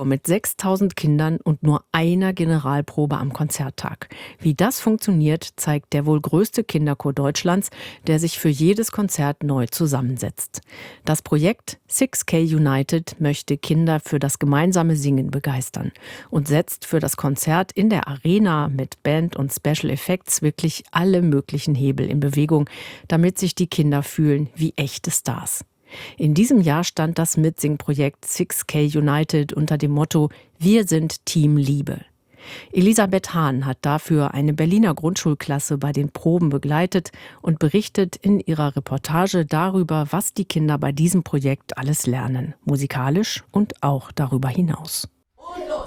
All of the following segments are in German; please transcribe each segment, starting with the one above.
Mit 6.000 Kindern und nur einer Generalprobe am Konzerttag. Wie das funktioniert, zeigt der wohl größte Kinderchor Deutschlands, der sich für jedes Konzert neu zusammensetzt. Das Projekt 6K United möchte Kinder für das gemeinsame Singen begeistern und setzt für das Konzert in der Arena mit Band und Special Effects wirklich alle möglichen Hebel in Bewegung, damit sich die Kinder fühlen wie echte Stars. In diesem Jahr stand das Mitsingprojekt 6K United unter dem Motto „Wir sind Team Liebe“. Elisabeth Hahn hat dafür eine Berliner Grundschulklasse bei den Proben begleitet und berichtet in ihrer Reportage darüber, was die Kinder bei diesem Projekt alles lernen, musikalisch und auch darüber hinaus. Und los!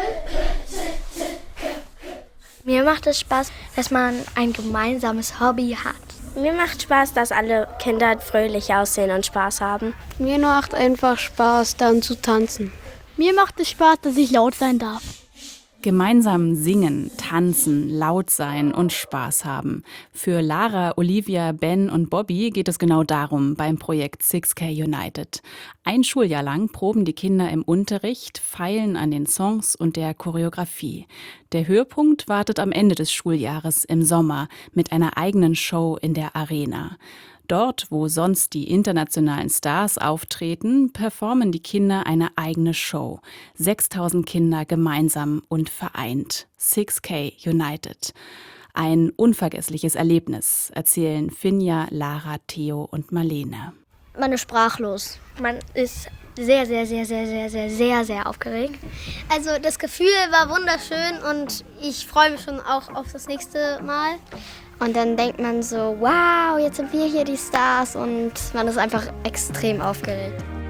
Mir macht es Spaß, dass man ein gemeinsames Hobby hat. Mir macht Spaß, dass alle Kinder fröhlich aussehen und Spaß haben. Mir macht einfach Spaß, dann zu tanzen. Mir macht es Spaß, dass ich laut sein darf. Gemeinsam singen, tanzen, laut sein und Spaß haben. Für Lara, Olivia, Ben und Bobby geht es genau darum beim Projekt 6K United. Ein Schuljahr lang proben die Kinder im Unterricht, feilen an den Songs und der Choreografie. Der Höhepunkt wartet am Ende des Schuljahres im Sommer mit einer eigenen Show in der Arena. Dort, wo sonst die internationalen Stars auftreten, performen die Kinder eine eigene Show. 6.000 Kinder gemeinsam und vereint. 6K United. Ein unvergessliches Erlebnis, erzählen Finja, Lara, Theo und Marlene. Man ist sprachlos. Man ist sehr, sehr, sehr, sehr, sehr, sehr, sehr, sehr aufgeregt. Also das Gefühl war wunderschön und ich freue mich schon auch auf das nächste Mal. Und dann denkt man so, wow, jetzt sind wir hier die Stars und man ist einfach extrem aufgeregt.